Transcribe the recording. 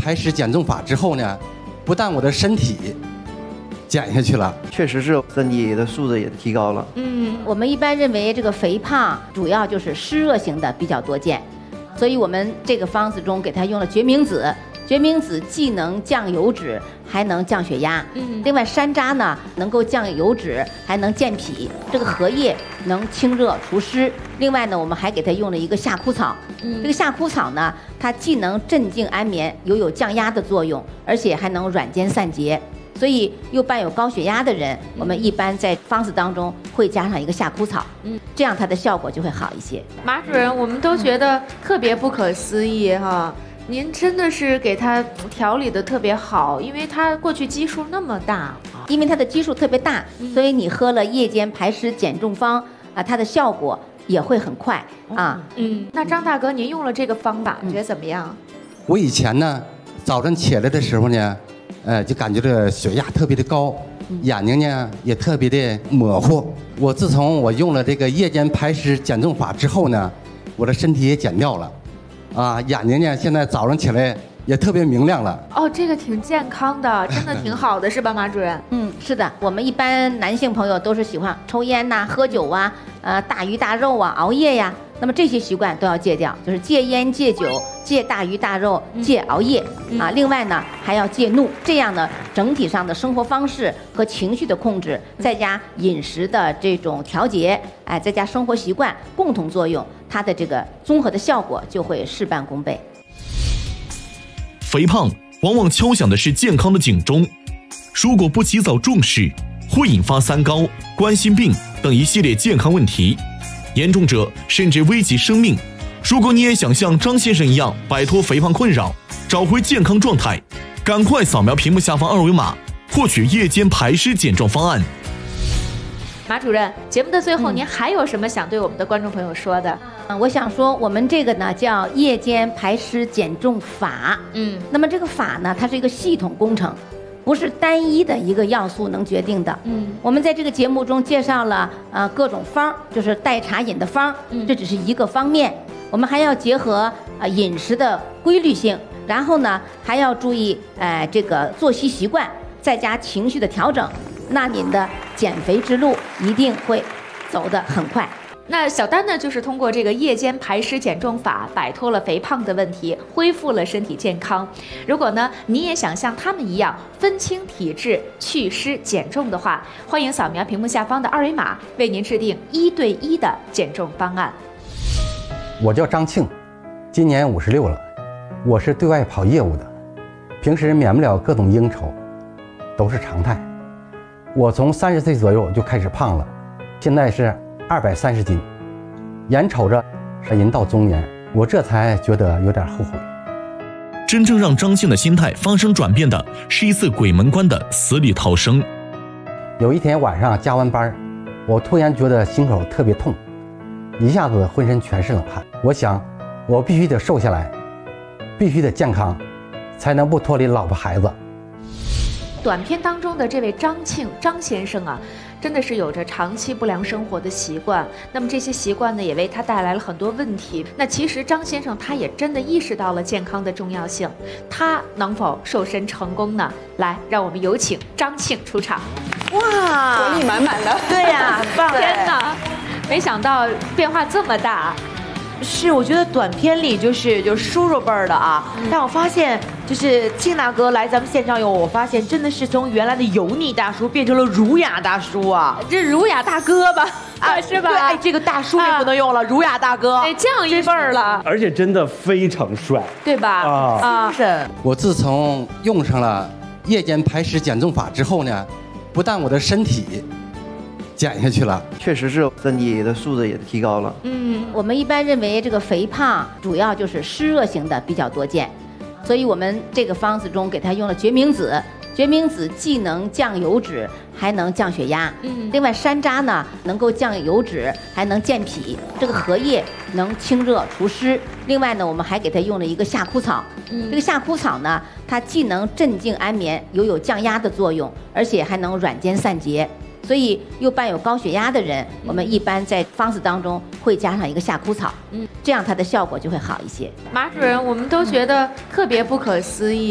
排湿减重法之后呢，不但我的身体减下去了， 确实是身体的素质也提高了。 我们一般认为这个肥胖主要就是湿热型的比较多见，所以我们这个方子中给它用了决明子。决明子既能降油脂，还能降血压。另外山楂呢，能够降油脂，还能健脾。这个荷叶能清热除湿。另外呢，我们还给它用了一个夏枯草。这个夏枯草呢，它既能镇静安眠，有降压的作用，而且还能软坚散结。所以又伴有高血压的人，我们一般在方子当中会加上一个夏枯草，这样它的效果就会好一些。 马主任，我们都觉得特别不可思议哈。您真的是给他调理的特别好，因为他过去基数那么大， 因为它的基数特别大，所以你喝了夜间排湿减重方啊，它的效果也会很快啊。 那张大哥，您用了这个方法，觉得怎么样？ 我以前呢，早晨起来的时候呢，就感觉这血压特别的高，眼睛呢也特别的模糊。我自从我用了这个夜间排湿减重法之后呢，我的身体也减掉了。眼睛呢，现在早上起来也特别明亮了。 哦，这个挺健康的，真的挺好的，是吧，马主任？ 是的，我们一般男性朋友都是喜欢抽烟呐、喝酒啊、大鱼大肉啊、熬夜呀。那么这些习惯都要戒掉，就是戒烟、戒酒、戒大鱼大肉、戒熬夜啊。另外呢，还要戒怒，这样呢，整体上的生活方式和情绪的控制，再加饮食的这种调节，再加生活习惯共同作用，它的这个综合的效果就会事半功倍。 肥胖往往敲响的是健康的警钟，如果不及早重视，会引发三高、冠心病等一系列健康问题，严重者甚至危及生命。如果你也想像张先生一样摆脱肥胖困扰，找回健康状态，赶快扫描屏幕下方二维码，获取夜间排湿减重方案。 马主任，节目的最后，您还有什么想对我们的观众朋友说的？ 我想说，我们这个呢叫夜间排湿减重法。那么这个法呢，它是一个系统工程，不是单一的一个要素能决定的。我们在这个节目中介绍了各种方，就是代茶饮的方，这只是一个方面。我们还要结合饮食的规律性，然后呢还要注意这个作息习惯，再加情绪的调整，那您的减肥之路一定会走得很快。 那小丹呢，就是通过这个夜间排湿减重法，摆脱了肥胖的问题，恢复了身体健康。如果呢，你也想像他们一样分清体质、祛湿减重的话，欢迎扫描屏幕下方的二维码，为您制定1对1的减重方案。 我叫张庆，今年56了，我是对外跑业务的，平时免不了各种应酬，都是常态。我从30岁左右就开始胖了，现在是230斤，眼瞅着人到中年，我这才觉得有点后悔。 真正让张庆的心态发生转变的是一次鬼门关的死里逃生。 有一天晚上加完班，我突然觉得心口特别痛，一下子浑身全是冷汗。我想我必须得瘦下来，必须得健康，才能不脱离老婆孩子。 短片当中的这位张庆张先生啊，真的是有着长期不良生活的习惯，那么这些习惯呢，也为他带来了很多问题。那其实张先生他也真的意识到了健康的重要性，他能否瘦身成功呢？来，让我们有请张庆出场。 哇，活力满满的， 对呀，很棒！ 天哪，没想到变化这么大。 是，我觉得短片里就是叔叔辈儿的啊，但我发现就是庆大哥来咱们现场以后，我发现真的是从原来的油腻大叔变成了儒雅大叔啊， 这儒雅大哥吧，是吧？ 对，哎，这个大叔也不能用了，儒雅大哥， 哎，降一辈儿了， 而且真的非常帅， 对吧？ 是。 我自从用上了夜间排湿减重法之后呢，不但我的身体减下去了， 确实是身体的素质也提高了。 我们一般认为这个肥胖主要就是湿热型的比较多见，所以我们这个方子中给它用了决明子。决明子既能降油脂，还能降血压。另外山楂呢，能够降油脂，还能健脾。这个荷叶能清热除湿。另外呢，我们还给它用了一个夏枯草。这个夏枯草呢，它既能镇静安眠，有降压的作用，而且还能软坚散结。所以又伴有高血压的人，我们一般在方子当中会加上一个夏枯草，这样它的效果就会好一些。 马主任，我们都觉得特别不可思议。